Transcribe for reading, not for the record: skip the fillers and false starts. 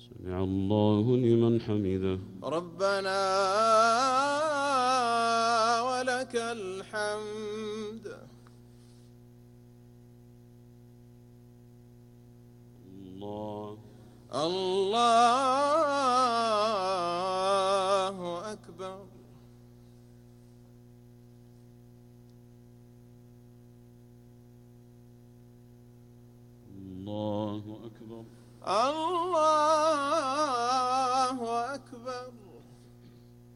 سمع الله لمن حمده. ربنا ولك الحمد. الله الله أكبر. الله أكبر. الله